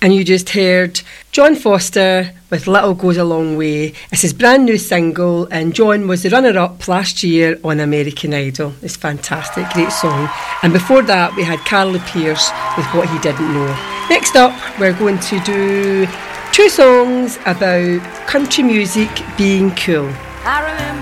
And you just heard John Foster with Little Goes a Long Way. It's his brand new single, and John was the runner-up last year on American Idol. It's fantastic, great song. And before that, we had Carly Pearce with What He Didn't Know. Next up, we're going to do 2 songs about country music being cool. I remember